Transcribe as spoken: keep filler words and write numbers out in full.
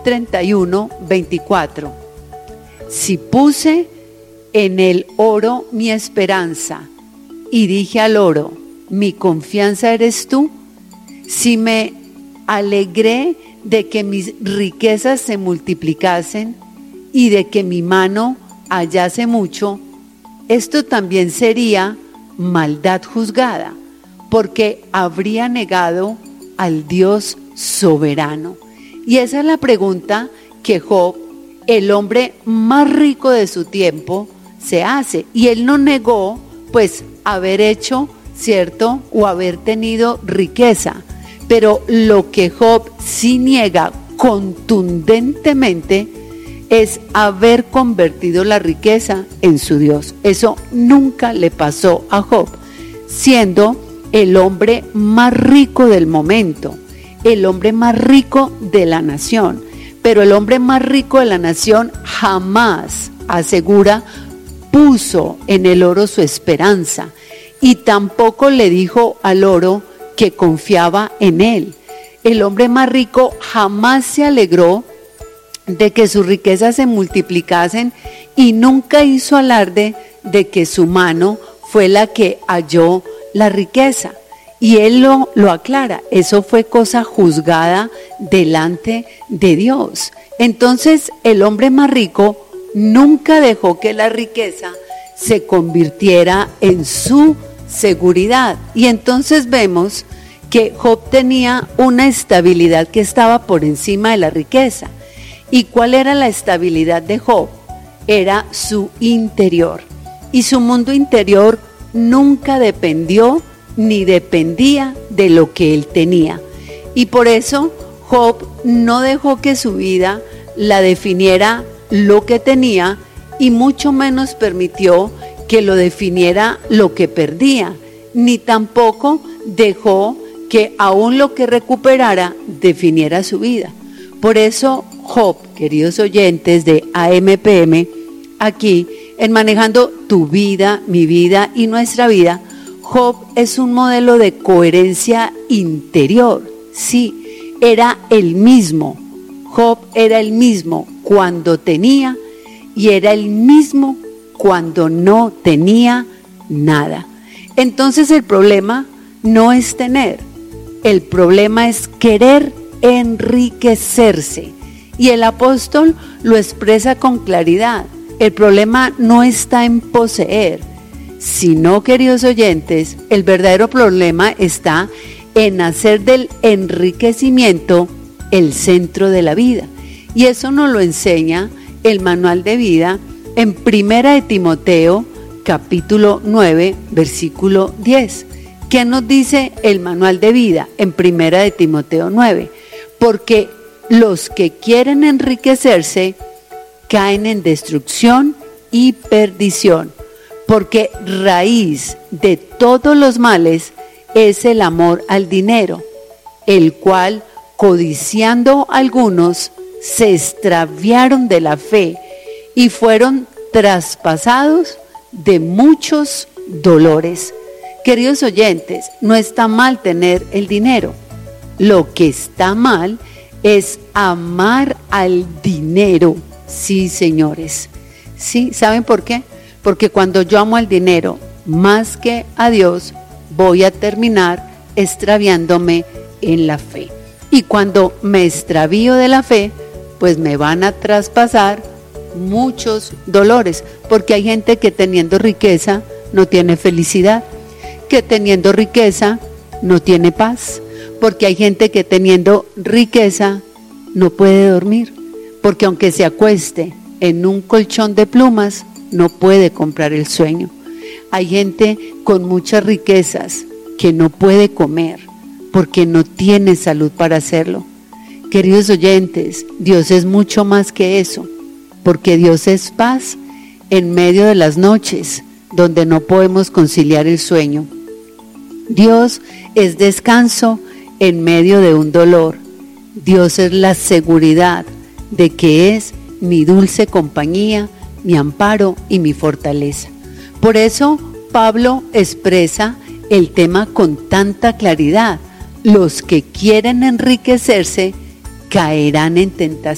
treinta y uno, veinticuatro. Si puse en el oro mi esperanza y dije al oro, mi confianza eres tú, si me alegré de que mis riquezas se multiplicasen y de que mi mano hallase mucho, esto también sería maldad juzgada, porque habría negado al Dios soberano. Y esa es la pregunta que Job, el hombre más rico de su tiempo, se hace. Y él no negó, pues, haber hecho, ¿cierto?, o haber tenido riqueza. Pero lo que Job sí niega contundentemente es haber convertido la riqueza en su Dios. Eso nunca le pasó a Job, siendo el hombre más rico del momento, el hombre más rico de la nación. Pero el hombre más rico de la nación jamás, asegura, puso en el oro su esperanza y tampoco le dijo al oro que confiaba en él. El hombre más rico jamás se alegró de que sus riquezas se multiplicasen y nunca hizo alarde de que su mano fue la que halló la riqueza. Y él lo, lo aclara, eso fue cosa juzgada delante de Dios. Entonces el hombre más rico nunca dejó que la riqueza se convirtiera en su seguridad. Y entonces vemos que Job tenía una estabilidad que estaba por encima de la riqueza. ¿Y cuál era la estabilidad de Job? Era su interior. Y su mundo interior nunca dependió ni dependía de lo que él tenía. Y por eso Job no dejó que su vida la definiera lo que tenía y mucho menos permitió que lo definiera lo que perdía, ni tampoco dejó que aún lo que recuperara definiera su vida. Por eso Job, queridos oyentes de A M P M, aquí en Manejando tu vida, mi vida y nuestra vida, Job es un modelo de coherencia interior. Sí, era el mismo. Job era el mismo cuando tenía y era el mismo cuando no tenía nada. Entonces el problema no es tener, el problema es querer enriquecerse. Y el apóstol lo expresa con claridad. El problema no está en poseer, sino, queridos oyentes, el verdadero problema está en hacer del enriquecimiento el centro de la vida. Y eso nos lo enseña el manual de vida en Primera de Timoteo, capítulo nueve, versículo diez. ¿Qué nos dice el manual de vida en Primera de Timoteo nueve? Porque los que quieren enriquecerse caen en destrucción y perdición, porque raíz de todos los males es el amor al dinero, el cual, codiciando algunos, se extraviaron de la fe y fueron traspasados de muchos dolores. Queridos oyentes, no está mal tener el dinero. Lo que está mal es amar al dinero. Sí, señores. Sí, ¿saben por qué? Porque cuando yo amo al dinero más que a Dios, voy a terminar extraviándome en la fe. Y cuando me extravío de la fe, pues me van a traspasar muchos dolores, porque hay gente que teniendo riqueza no tiene felicidad, que teniendo riqueza no tiene paz, porque hay gente que teniendo riqueza no puede dormir, porque aunque se acueste en un colchón de plumas, no puede comprar el sueño. Hay gente con muchas riquezas que no puede comer, porque no tiene salud para hacerlo. Queridos oyentes, Dios es mucho más que eso, porque Dios es paz en medio de las noches, donde no podemos conciliar el sueño. Dios es descanso en medio de un dolor. Dios es la seguridad de que es mi dulce compañía, mi amparo y mi fortaleza. Por eso Pablo expresa el tema con tanta claridad. Los que quieren enriquecerse caerán en tentación.